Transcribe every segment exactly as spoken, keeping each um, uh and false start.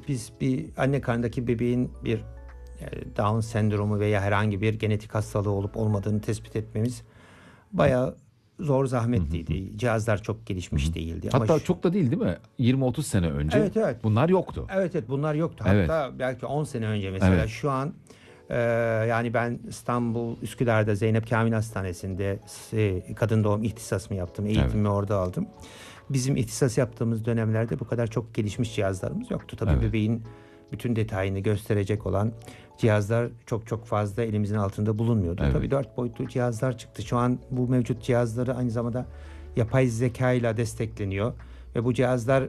biz bir anne karnındaki bebeğin bir Down sendromu veya herhangi bir genetik hastalığı olup olmadığını tespit etmemiz bayağı zor, zahmetliydi. Hı hı. Cihazlar çok gelişmiş hı hı. değildi. Hatta Ama çok da değil değil mi? yirmi otuz sene önce evet, evet. bunlar yoktu. Evet evet bunlar yoktu. Evet. Hatta belki on sene önce mesela evet. şu an e, yani ben İstanbul Üsküdar'da Zeynep Kamil Hastanesi'nde e, kadın doğum ihtisasımı yaptım. Eğitimimi evet. orada aldım. Bizim ihtisas yaptığımız dönemlerde bu kadar çok gelişmiş cihazlarımız yoktu. Tabii evet. bebeğin bütün detayını gösterecek olan cihazlar çok çok fazla elimizin altında bulunmuyordu. Evet. Tabii dört boyutlu cihazlar çıktı. Şu an bu mevcut cihazları aynı zamanda yapay zeka ile destekleniyor. Ve bu cihazlar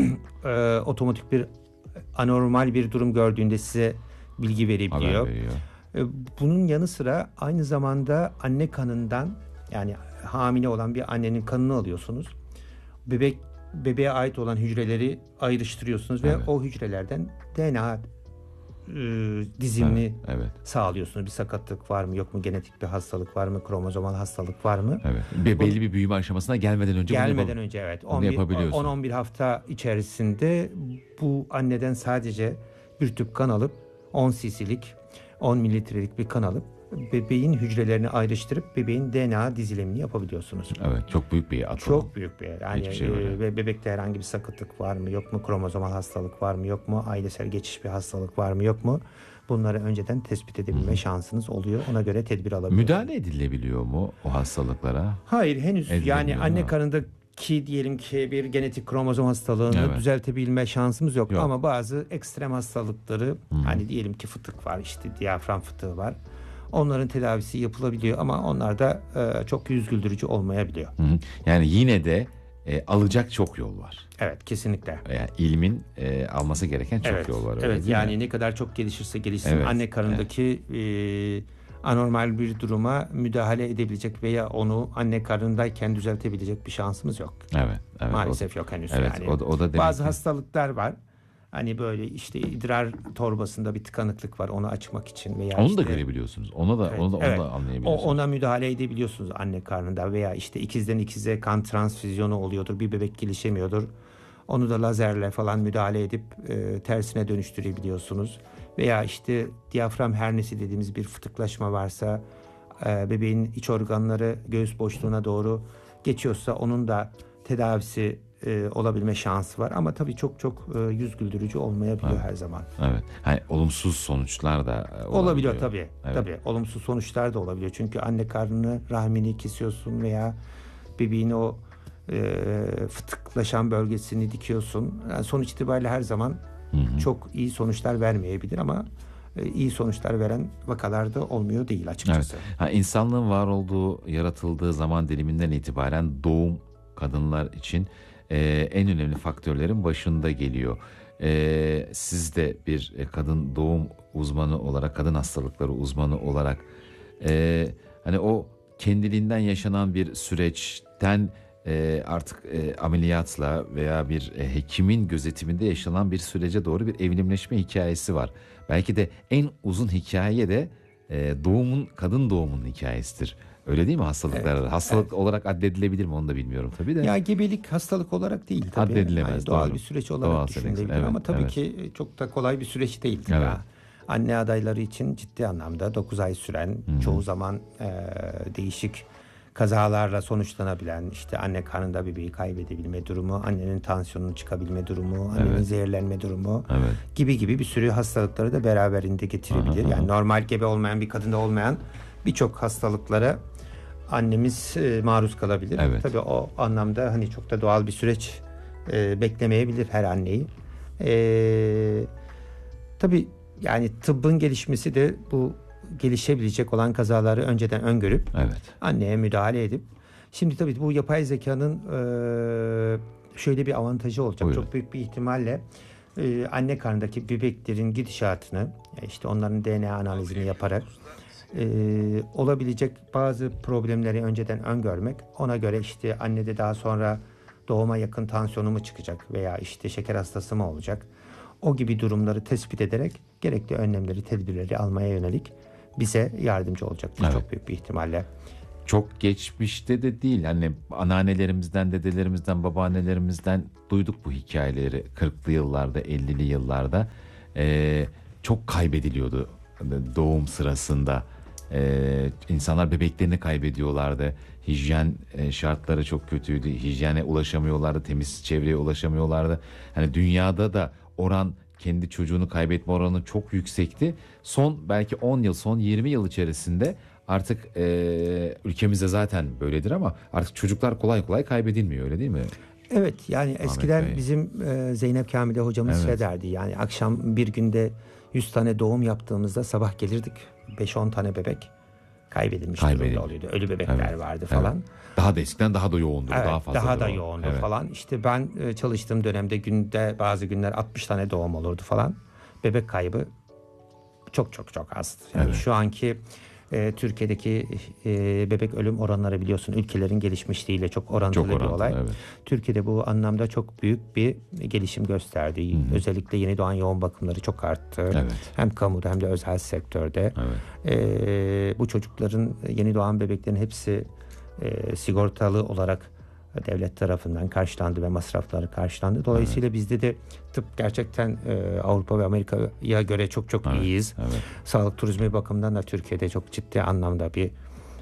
e, otomatik bir anormal bir durum gördüğünde size bilgi verebiliyor. E, bunun yanı sıra aynı zamanda anne kanından, yani hamile olan bir annenin kanını alıyorsunuz. Bebek bebeğe ait olan hücreleri ayrıştırıyorsunuz evet. ve o hücrelerden D N A e, dizimini evet, evet. sağlıyorsunuz. Bir sakatlık var mı, yok mu, genetik bir hastalık var mı, kromozomal hastalık var mı? Evet. Be- belli bir büyüme aşamasına gelmeden önce gelmeden bunu önce evet. on on bir hafta içerisinde bu anneden sadece bir tüp kan alıp on cc'lik, on mililitrelik bir kan alıp bebeğin hücrelerini ayrıştırıp bebeğin D N A dizilimini yapabiliyorsunuz. Evet, çok büyük bir atılım. Çok büyük bir yani şey e, ve bebekte herhangi bir sakatlık var mı, yok mu, kromozomal hastalık var mı, yok mu, ailesel geçiş bir hastalık var mı, yok mu? Bunları önceden tespit edebilme Hı-hı. şansınız oluyor. Ona göre tedbir alabiliyorsunuz. Müdahale edilebiliyor mu o hastalıklara? Hayır, henüz yani anne karnındaki diyelim ki bir genetik kromozom hastalığını evet. düzeltebilme şansımız yok. yok. Ama bazı ekstrem hastalıkları Hı-hı. hani diyelim ki fıtık var, işte diyafram fıtığı var. Onların tedavisi yapılabiliyor ama onlar da e, çok yüz güldürücü olmayabiliyor. Hı hı. Yani yine de e, alacak çok yol var. Evet, kesinlikle. Yani ilmin e, alması gereken çok evet, yol var. Evet, yani mi? ne kadar çok gelişirse gelişsin evet, anne karnındaki evet. e, anormal bir duruma müdahale edebilecek veya onu anne karnındayken düzeltebilecek bir şansımız yok. Evet, evet. Maalesef o, yok henüz. Evet, yani. o da, o da Bazı ki... hastalıklar var. Hani böyle işte idrar torbasında bir tıkanıklık var, onu açmak için veya onu işte, da görebiliyorsunuz. Onu da evet, onu da, onu evet. da anlayabiliyorsunuz. O, ona müdahale edebiliyorsunuz anne karnında veya işte ikizden ikize kan transfüzyonu oluyordur. Bir bebek gelişemiyordur. Onu da lazerle falan müdahale edip e, tersine dönüştürebiliyorsunuz. Veya işte diyafram hernisi dediğimiz bir fıtıklaşma varsa e, bebeğin iç organları göğüs boşluğuna doğru geçiyorsa onun da tedavisi e, olabilme şansı var. Ama tabii çok çok e, yüz güldürücü olmayabiliyor evet. her zaman. Evet. Yani olumsuz sonuçlar da olabiliyor. Olabiliyor tabii. Evet. Tabii. Olumsuz sonuçlar da olabiliyor. Çünkü anne karnını, rahmini kesiyorsun veya bebeğin o e, fıtıklaşan bölgesini dikiyorsun. Yani sonuç itibariyle her zaman hı hı. çok iyi sonuçlar vermeyebilir ama e, iyi sonuçlar veren vakalar da olmuyor değil açıkçası. Evet. Ha, insanlığın var olduğu, yaratıldığı zaman diliminden itibaren doğum kadınlar için e, en önemli faktörlerin başında geliyor. E, siz de bir e, kadın doğum uzmanı olarak, kadın hastalıkları uzmanı olarak e, hani o kendiliğinden yaşanan bir süreçten e, artık e, ameliyatla veya bir e, hekimin gözetiminde yaşanan bir sürece doğru bir evrimleşme hikayesi var. Belki de en uzun hikaye de e, doğumun, kadın doğumunun hikayesidir. Öyle değil mi hastalıklar? Evet, hastalık evet. olarak addedilebilir mi onu da bilmiyorum tabii de. Ya gebelik hastalık olarak değil tabii. Addedilemez. Yani doğal doğru. bir süreç olarak doğal düşünülebilir evet, ama tabii evet. ki çok da kolay bir süreç değil. Evet. Ya. Anne adayları için ciddi anlamda dokuz ay süren, Hı-hı. çoğu zaman e, değişik kazalarla sonuçlanabilen, işte anne karnında bebeği kaybedebilme durumu, annenin tansiyonunun çıkabilme durumu, annenin evet. zehirlenme durumu evet. gibi gibi bir sürü hastalıkları da beraberinde getirebilir. Aha, yani aha. normal gebe olmayan bir kadında olmayan birçok hastalıklara annemiz e, maruz kalabilir. Evet. Tabii o anlamda hani çok da doğal bir süreç e, beklemeyebilir her anneyi. E, tabii yani tıbbın gelişmesi de bu gelişebilecek olan kazaları önceden öngörüp evet. anneye müdahale edip, şimdi tabii bu yapay zekanın e, şöyle bir avantajı olacak. Buyurun. Çok büyük bir ihtimalle e, anne karnındaki bebeklerin gidişatını, işte onların D N A analizini yaparak e, olabilecek bazı problemleri önceden öngörmek, ona göre işte annede daha sonra doğuma yakın tansiyonu mu çıkacak veya işte şeker hastası mı olacak, o gibi durumları tespit ederek gerekli önlemleri, tedbirleri almaya yönelik bize yardımcı olacaktır evet. çok büyük bir ihtimalle. çok geçmişte de değil. Hani anneannelerimizden, dedelerimizden, babaannelerimizden duyduk bu hikayeleri. kırklı yıllarda, ellili yıllarda e, çok kaybediliyordu doğum sırasında. E, insanlar bebeklerini kaybediyorlardı. Hijyen e, şartları çok kötüydü. Hijyene ulaşamıyorlardı, temiz çevreye ulaşamıyorlardı. Hani dünyada da oran, kendi çocuğunu kaybetme oranı çok yüksekti. Son belki on yıl, son yirmi yıl içerisinde artık e, ülkemizde zaten böyledir ama artık çocuklar kolay kolay kaybedilmiyor, öyle değil mi? Evet, yani eskiden Bey. bizim e, Zeynep Kamil'de hocamız Evet. şey derdi. Yani akşam bir günde yüz tane doğum yaptığımızda sabah gelirdik, beş on tane bebek kaybedilmiş Kaybedildi. durumda oluyordu. Ölü bebekler Evet, vardı evet. falan. Daha da eskiden daha da yoğundur, Evet, daha fazla. daha da yoğun. yoğundu Evet. falan. İşte ben e, çalıştığım dönemde günde bazı günler altmış tane doğum olurdu falan. Bebek kaybı çok çok çok azdı. Yani Evet. şu anki e, Türkiye'deki e, bebek ölüm oranları biliyorsun ülkelerin gelişmişliğiyle çok orantılı, Çok bir orantılı, olay. evet. Türkiye'de bu anlamda çok büyük bir gelişim gösterdi. Hı hı. Özellikle yeni doğan yoğun bakımları çok arttı. Evet. Hem kamuda hem de özel sektörde. Evet. E, bu çocukların, yeni doğan bebeklerin hepsi e, sigortalı olarak devlet tarafından karşılandı ve masrafları karşılandı. Dolayısıyla evet. bizde de tıp gerçekten e, Avrupa ve Amerika'ya göre çok çok Evet. iyiyiz. Evet. Sağlık turizmi bakımından da Türkiye'de çok ciddi anlamda bir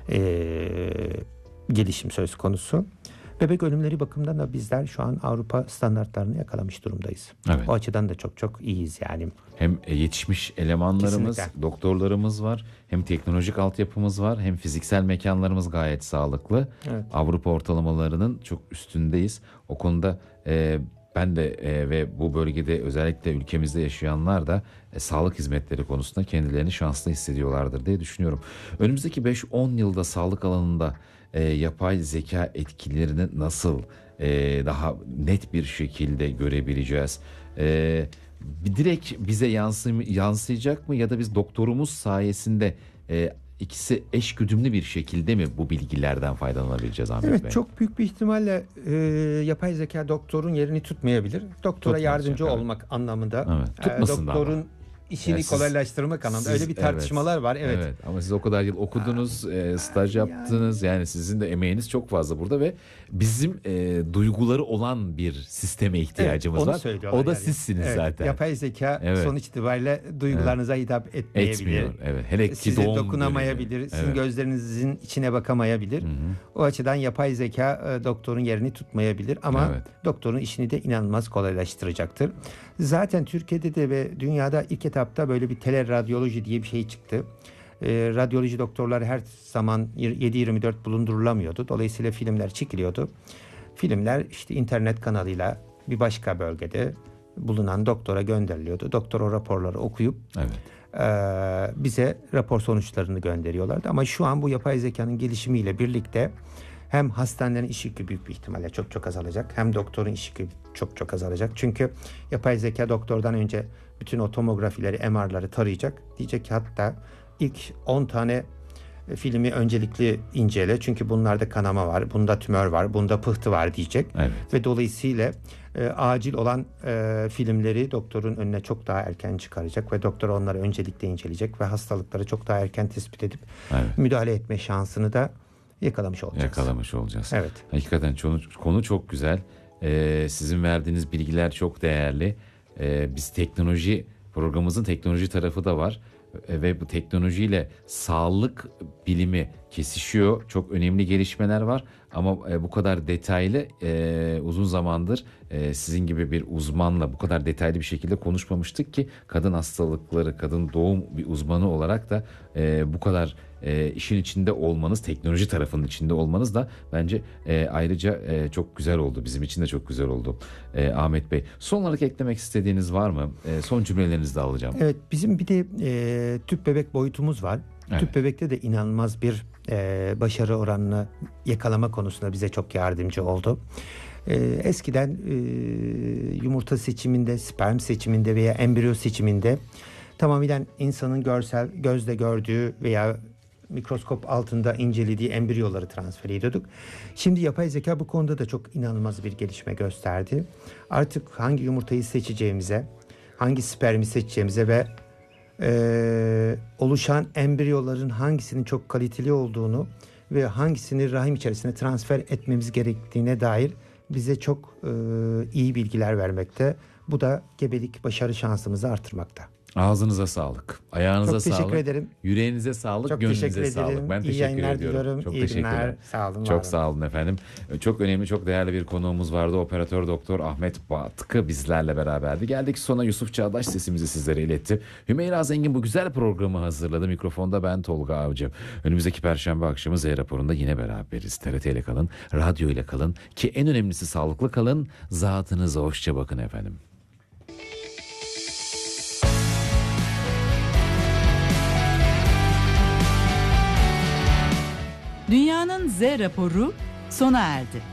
e, gelişim söz konusu. Bebek ölümleri bakımından da bizler şu an Avrupa standartlarını yakalamış durumdayız. Evet. O açıdan da çok çok iyiyiz yani. Hem yetişmiş elemanlarımız, Kesinlikle. doktorlarımız var. Hem teknolojik altyapımız var. Hem fiziksel mekanlarımız gayet sağlıklı. Evet. Avrupa ortalamalarının çok üstündeyiz. O konuda e, ben de e, ve bu bölgede özellikle ülkemizde yaşayanlar da e, sağlık hizmetleri konusunda kendilerini şanslı hissediyorlardır diye düşünüyorum. Önümüzdeki beş on yılda sağlık alanında e, yapay zeka etkilerini nasıl e, daha net bir şekilde görebileceğiz? E, direkt bize yansı, yansıyacak mı ya da biz doktorumuz sayesinde e, ikisi eşgüdümlü bir şekilde mi bu bilgilerden faydalanabileceğiz Ahmet evet, Bey? çok büyük bir ihtimalle e, yapay zeka doktorun yerini tutmayabilir. Doktora Tutmayacak, yardımcı evet. olmak anlamında. Evet, tutmasın e, da doktorun ama. işini Yani siz- kolaylaştırmak anlamında. siz- Öyle bir tartışmalar evet, var. Evet. Evet, ama siz o kadar yıl okudunuz, e, staj yani- yaptınız. Yani sizin de emeğiniz çok fazla burada ve bizim e, duyguları olan bir sisteme ihtiyacımız Evet, onu var. söylüyorlar O da yani. sizsiniz Evet, zaten. Yapay zeka Evet. sonuç itibariyle duygularınıza hitap etmeyebilir. Etmiyor. Evet. Hele ki Size doğum dokunamayabilir. dönemi. Sizin Evet. gözlerinizin içine bakamayabilir. Hı hı. O açıdan yapay zeka e, doktorun yerini tutmayabilir ama Evet. doktorun işini de inanılmaz kolaylaştıracaktır. Zaten Türkiye'de de ve dünyada ilk etapta böyle bir teleradyoloji diye bir şey çıktı. E, radyoloji doktorları her zaman yedi yirmi dört bulundurulamıyordu. Dolayısıyla filmler çekiliyordu. Filmler işte internet kanalıyla bir başka bölgede bulunan doktora gönderiliyordu. Doktor o raporları okuyup Evet. e, bize rapor sonuçlarını gönderiyorlardı. Ama şu an bu yapay zekanın gelişimiyle birlikte hem hastanelerin iş yükü büyük bir ihtimalle çok çok azalacak. Hem doktorun iş yükü çok çok azalacak. Çünkü yapay zeka doktordan önce bütün o tomografileri, M R'ları tarayacak. Diyecek ki hatta ilk on tane filmi öncelikli incele. Çünkü bunlarda kanama var, bunda tümör var, bunda pıhtı var diyecek. Evet. Ve dolayısıyla e, acil olan e, filmleri doktorun önüne çok daha erken çıkaracak ve doktor onları öncelikle inceleyecek ve hastalıkları çok daha erken tespit edip Evet. müdahale etme şansını da yakalamış olacağız. Yakalamış olacağız. Evet. Hakikaten konu, konu çok güzel. Ee, sizin verdiğiniz bilgiler çok değerli. Ee, biz teknoloji programımızın teknoloji tarafı da var. Ee, ve bu teknolojiyle sağlık bilimi kesişiyor. Çok önemli gelişmeler var. Ama e, bu kadar detaylı e, uzun zamandır e, sizin gibi bir uzmanla bu kadar detaylı bir şekilde konuşmamıştık ki kadın hastalıkları, kadın doğum bir uzmanı olarak da e, bu kadar e, işin içinde olmanız, teknoloji tarafının içinde olmanız da bence e, ayrıca e, çok güzel oldu. Bizim için de çok güzel oldu. E, Ahmet Bey, son olarak eklemek istediğiniz var mı? E, son cümlelerinizi de alacağım. Evet, bizim bir de e, tüp bebek boyutumuz var. Evet. Tüp bebekte de inanılmaz bir e, başarı oranını yakalama konusunda bize çok yardımcı oldu. E, eskiden e, yumurta seçiminde, sperm seçiminde veya embriyo seçiminde tamamen insanın görsel gözle gördüğü veya mikroskop altında incelediği embriyoları transfer ediyorduk. Şimdi yapay zeka bu konuda da çok inanılmaz bir gelişme gösterdi. Artık hangi yumurtayı seçeceğimize, hangi spermi seçeceğimize ve e, oluşan embriyoların hangisinin çok kaliteli olduğunu ve hangisini rahim içerisine transfer etmemiz gerektiğine dair bize çok e, iyi bilgiler vermekte. Bu da gebelik başarı şansımızı artırmakta. Ağzınıza sağlık. Ayağınıza çok sağlık. Çok teşekkür ederim. Yüreğinize sağlık, çok gönlünüze sağlık. Ben İyi teşekkür ediyorum. Diliyorum. Çok İyi teşekkürler. günler. Sağ olun. Çok sağ olun efendim. Çok önemli, çok değerli bir konuğumuz vardı. Operatör Doktor Ahmet Batkı bizlerle beraberdi. Geldik sona, Yusuf Çağdaş sesimizi sizlere iletti. Hümeyra Zengin bu güzel programı hazırladı. Mikrofonda ben Tolga Avcı. Önümüzdeki Perşembe akşamı Z raporunda yine beraberiz. T R T ile kalın, radyo ile kalın ki en önemlisi sağlıklı kalın. Zatınıza hoşça bakın efendim. Dünyanın Z raporu sona erdi.